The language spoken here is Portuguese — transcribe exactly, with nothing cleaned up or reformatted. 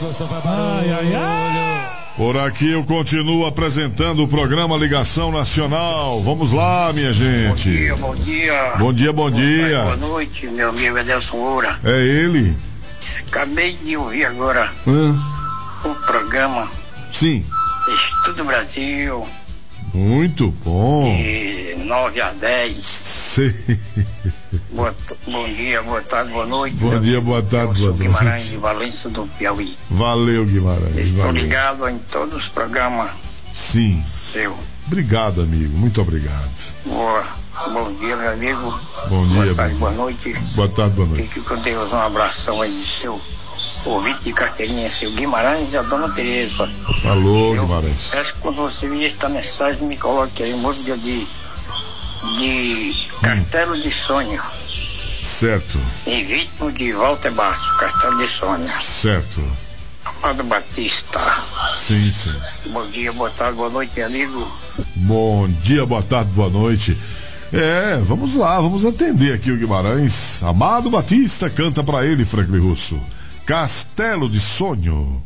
Ai, ai, ai. Por aqui eu continuo apresentando o programa Ligação Nacional. Vamos lá, minha gente. Bom dia, bom dia. Bom dia, bom dia. Boa noite, meu amigo Edelson Moura. É ele? Acabei de ouvir agora Hã? o programa Sim. Estudo Brasil. Muito bom. De nove a dez. Sim. Boa, bom dia, boa tarde, boa noite. Bom dia, boa tarde, boa noite. Guimarães de Valença do Piauí. Valeu, Guimarães. Estou valeu. ligado em todos os programas. Sim. Seu. Obrigado, amigo. Muito obrigado. Boa. Bom dia, meu amigo. Bom dia. Boa tarde, bom... boa noite. Boa tarde, boa noite. Fique com Deus, um abração aí do seu ouvinte de carteirinha, seu Guimarães e a dona Tereza. Falou, Eu Guimarães. peço que quando você vir esta mensagem, me coloque aí música de, de Castelo de Sonho. Certo. Em ritmo de Walter Basso, Castelo de Sonho. Certo. Amado Batista. Sim, sim. Bom dia, boa tarde, boa noite, meu amigo. Bom dia, boa tarde, boa noite. É, vamos lá, vamos atender aqui o Guimarães. Amado Batista canta pra ele, Franklin Russo. Castelo de Sonho.